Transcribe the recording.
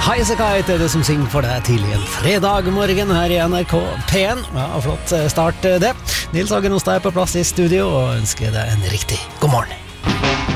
Highasakite er det som synger for deg tidlig en fredag morgen her i NRK P1. Ja, flott start det. Nils Hagen hos deg på plass i studio og ønsker deg en riktig god morgen.